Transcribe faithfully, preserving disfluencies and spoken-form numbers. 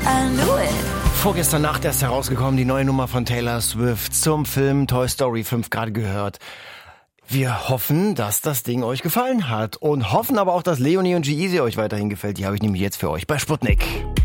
I knew it. Vorgestern Nacht erst herausgekommen, die neue Nummer von Taylor Swift zum Film Toy Story fünf, gerade gehört. Wir hoffen, dass das Ding euch gefallen hat und hoffen aber auch, dass Leonie und G-Eazy euch weiterhin gefällt. Die habe ich nämlich jetzt für euch bei Sputnik.